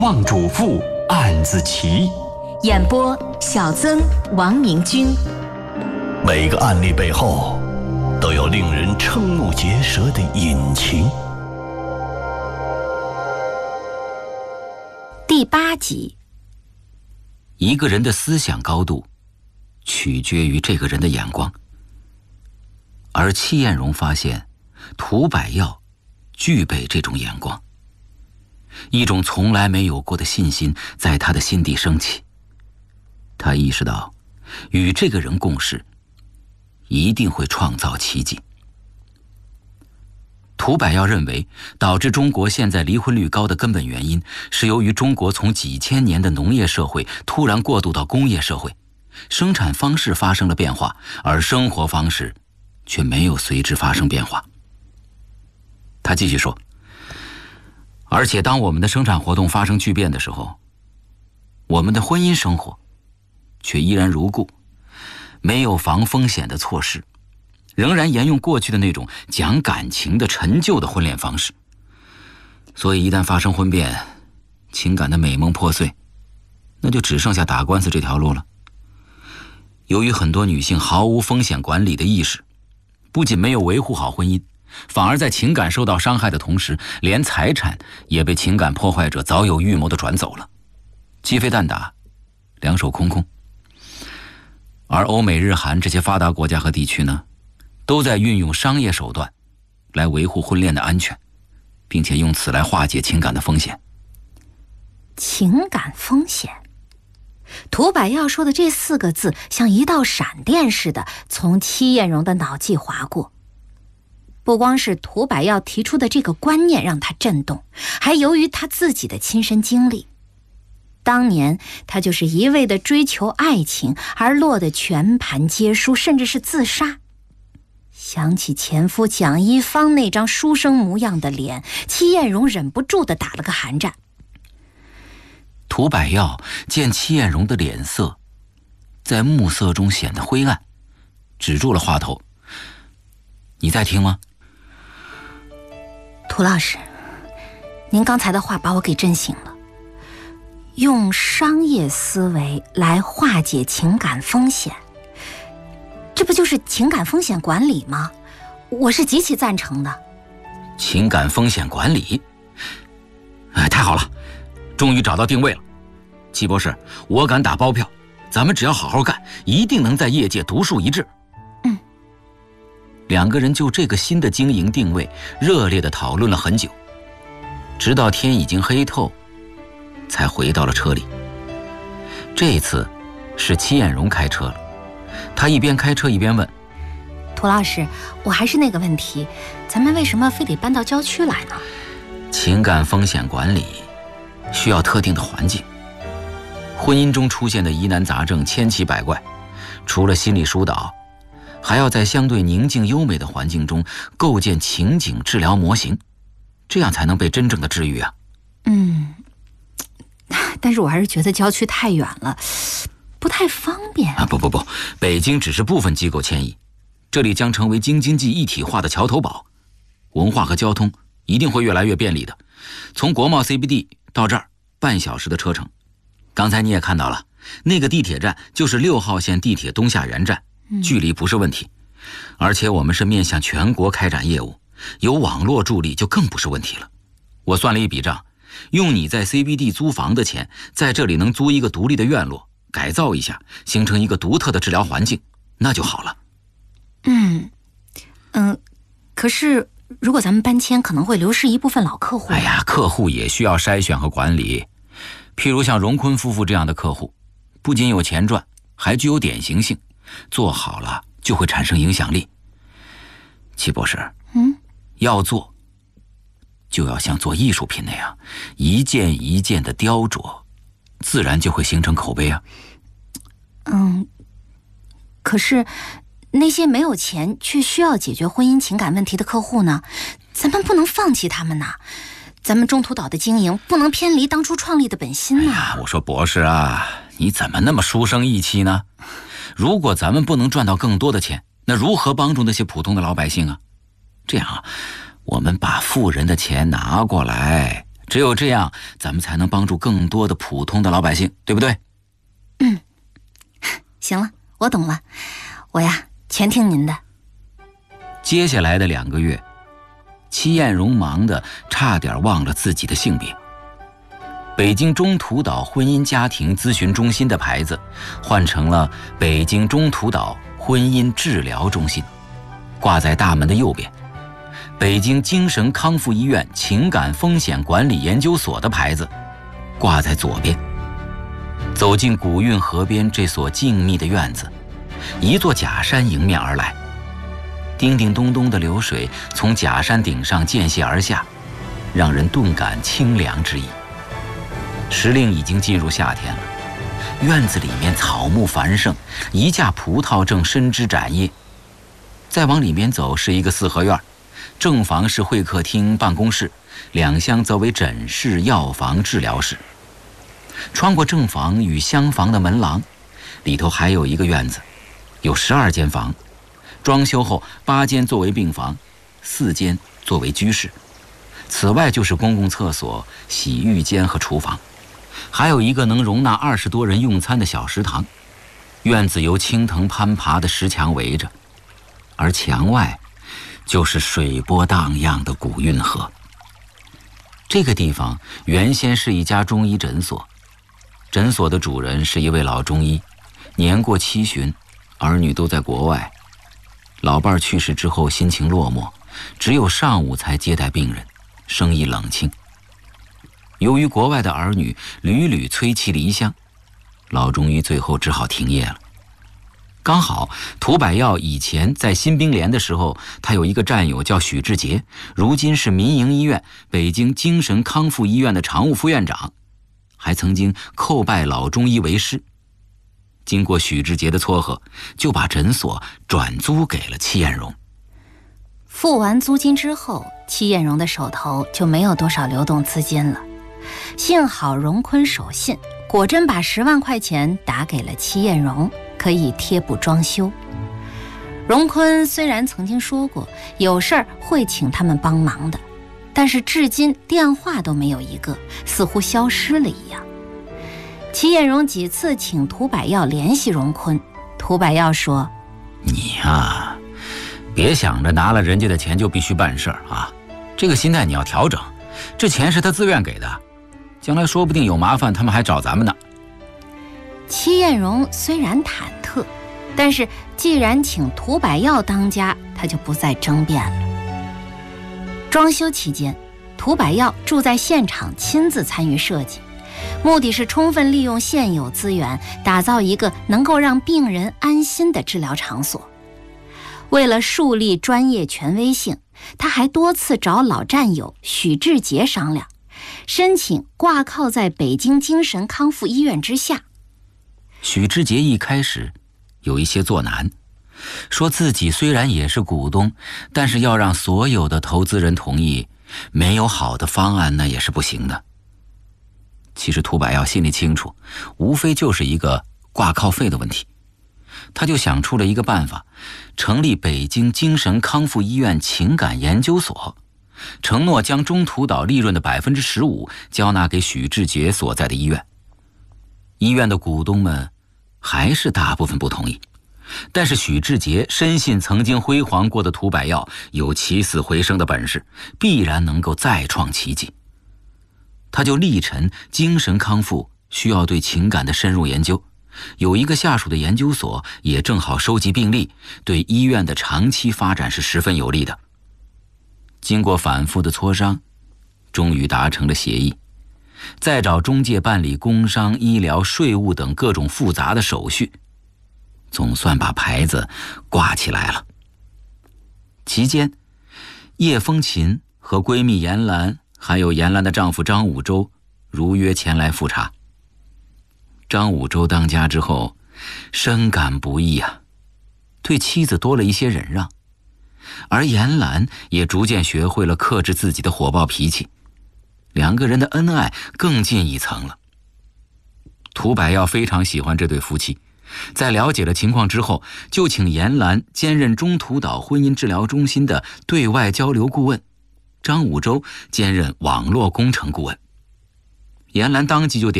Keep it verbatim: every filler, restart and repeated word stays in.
望主妇案子齐， 演播小曾、王明君。 每个案例背后都有令人瞠目结舌的隐情。 第八集。 一个人的思想高度取决于这个人的眼光，而戚艳荣发现涂百耀具备这种眼光，一种从来没有过的信心在他的心底升起。他意识到与这个人共事一定会创造奇迹。涂百耀认为，导致中国现在离婚率高的根本原因是由于中国从几千年的农业社会突然过渡到工业社会，生产方式发生了变化，而生活方式却没有随之发生变化。他继续说，而且当我们的生产活动发生巨变的时候，我们的婚姻生活却依然如故，没有防风险的措施，仍然沿用过去的那种讲感情的陈旧的婚恋方式。所以一旦发生婚变，情感的美梦破碎，那就只剩下打官司这条路了。由于很多女性毫无风险管理的意识，不仅没有维护好婚姻，反而在情感受到伤害的同时，连财产也被情感破坏者早有预谋地转走了，鸡飞蛋打，两手空空。而欧美日韩这些发达国家和地区呢，都在运用商业手段来维护婚恋的安全，并且用此来化解情感的风险。 情感风险，涂百耀说的这四个字像一道闪电似的从戚艳荣的脑际划过。不光是涂百耀提出的这个观念让他震动，还由于他自己的亲身经历。当年他就是一味的追求爱情而落得全盘皆输，甚至是自杀。想起前夫蒋一芳那张书生模样的脸，戚艳荣忍不住地打了个寒战。 涂百耀见戚艳荣的脸色在暮色中显得灰暗，止住了话头。你在听吗？ 涂老师，您刚才的话把我给震醒了。用商业思维来化解情感风险，这不就是情感风险管理吗？我是极其赞成的。 情感风险管理？哎，太好了，终于找到定位了。戚博士，我敢打包票，咱们只要好好干，一定能在业界独树一帜。 嗯。 两个人就这个新的经营定位热烈地讨论了很久，直到天已经黑透，才回到了车里。这一次是戚艳荣开车了，他一边开车一边问， 涂老师，我还是那个问题，咱们为什么非得搬到郊区来呢？ 情感风险管理需要特定的环境，婚姻中出现的疑难杂症千奇百怪，除了心理疏导，还要在相对宁静优美的环境中构建情景治疗模型，这样才能被真正的治愈啊。 嗯，但是我还是觉得郊区太远了，不太方便啊！不不不，北京只是部分机构迁移，这里将成为京津冀一体化的桥头堡，文化和交通一定会越来越便利的。从国贸 C B D 到这儿半小时的车程，刚才你也看到了，那个地铁站就是六号线地铁东下园站，距离不是问题。而且我们是面向全国开展业务，有网络助力就更不是问题了。我算了一笔账，用你在 C B D 租房的钱，在这里能租一个独立的院落，改造一下，形成一个独特的治疗环境，那就好了。 嗯嗯，可是如果咱们搬迁，可能会流失一部分老客户。 哎呀，客户也需要筛选和管理。譬如像荣坤夫妇这样的客户，不仅有钱赚，还具有典型性，做好了就会产生影响力。戚博士， 嗯， 要做就要像做艺术品那样，一件一件的雕琢，自然就会形成口碑啊。 嗯，可是那些没有钱却需要解决婚姻情感问题的客户呢？咱们不能放弃他们呐！咱们中途岛的经营不能偏离当初创立的本心呐。 哎呀，我说博士啊，你怎么那么书生意气呢？如果咱们不能赚到更多的钱，那如何帮助那些普通的老百姓啊？这样啊，我们把富人的钱拿过来， 只有这样，咱们才能帮助更多的普通的老百姓，对不对？ 嗯，行了，我懂了，我呀，全听您的。 接下来的两个月，戚艳荣忙得差点忘了自己的性别。北京中途岛婚姻家庭咨询中心的牌子换成了北京中途岛婚姻治疗中心，挂在大门的右边。北京精神康复医院情感风险管理研究所的牌子挂在左边。走进古运河边这所静谧的院子，一座假山迎面而来，叮叮咚咚的流水从假山顶上溅泻而下，让人顿感清凉之意。时令已经进入夏天了，院子里面草木繁盛，一架葡萄正伸枝展叶。再往里面走是一个四合院，正房是会客厅、办公室，两厢则为诊室、药房、治疗室。穿过正房与厢房的门廊，里头还有一个院子，有十二间房，装修后八间作为病房，四间作为居室。此外就是公共厕所、洗浴间和厨房，还有一个能容纳二十多人用餐的小食堂。院子由青藤攀爬的石墙围着，而墙外就是水波荡漾的古运河。这个地方原先是一家中医诊所，诊所的主人是一位老中医，年过七旬，儿女都在国外。老伴去世之后心情落寞，只有上午才接待病人，生意冷清。由于国外的儿女屡屡催其离乡，老中医最后只好停业了。刚好涂百耀以前在新兵连的时候，他有一个战友叫许志杰，如今是民营医院北京精神康复医院的常务副院长，还曾经叩拜老中医为师。经过许志杰的撮合，就把诊所转租给了戚艳荣。 付完租金之后，戚艳荣的手头就没有多少流动资金了。幸好荣坤守信，果真把十万块钱打给了戚艳荣，可以贴补装修。荣坤虽然曾经说过有事儿会请他们帮忙的，但是至今电话都没有一个，似乎消失了一样。戚艳荣几次请涂百耀联系荣坤，涂百耀说：“ 你呀，别想着拿了人家的钱就必须办事儿啊，这个心态你要调整。这钱是他自愿给的，将来说不定有麻烦，他们还找咱们呢。” 戚艳荣虽然忐忑，但是既然请涂百耀当家，他就不再争辩了。装修期间，涂百耀住在现场，亲自参与设计，目的是充分利用现有资源，打造一个能够让病人安心的治疗场所。为了树立专业权威性，他还多次找老战友许志杰商量，申请挂靠在北京精神康复医院之下。 许志杰一开始有一些作难，说自己虽然也是股东，但是要让所有的投资人同意，没有好的方案那也是不行的。其实涂百耀心里清楚，无非就是一个挂靠费的问题。他就想出了一个办法，成立北京精神康复医院情感研究所，承诺将中途岛利润的百分之十五交纳给许志杰所在的医院。医院的股东们还是大部分不同意，但是许志杰深信曾经辉煌过的涂百耀有起死回生的本事，必然能够再创奇迹。他就力陈精神康复需要对情感的深入研究，有一个下属的研究所也正好收集病例，对医院的长期发展是十分有利的。经过反复的磋商，终于达成了协议，再找中介办理工商、医疗、税务等各种复杂的手续，总算把牌子挂起来了。期间，叶风琴和闺蜜严兰还有严兰的丈夫张武周如约前来复查。张武周当家之后，深感不易啊，对妻子多了一些忍让，而严兰也逐渐学会了克制自己的火爆脾气，两个人的恩爱更进一层了。涂百耀非常喜欢这对夫妻，在了解了情况之后，就请严兰兼任中途岛婚姻治疗中心的对外交流顾问，张武周兼任网络工程顾问。 严兰当即就点